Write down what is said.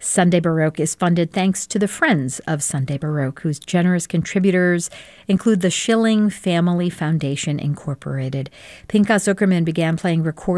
Sunday Baroque is funded thanks to the Friends of Sunday Baroque, whose generous contributors include the Schilling Family Foundation, Incorporated. Pinchas Zuckerman began playing recordings